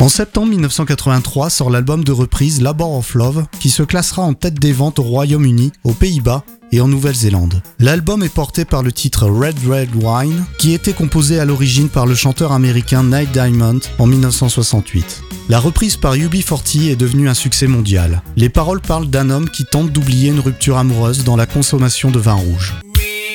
En septembre 1983 sort l'album de reprise Labor of Love qui se classera en tête des ventes au Royaume-Uni, aux Pays-Bas et en Nouvelle-Zélande. L'album est porté par le titre Red Red Wine qui était composé à l'origine par le chanteur américain Neil Diamond en 1968. La reprise par UB40 est devenue un succès mondial. Les paroles parlent d'un homme qui tente d'oublier une rupture amoureuse dans la consommation de vin rouge.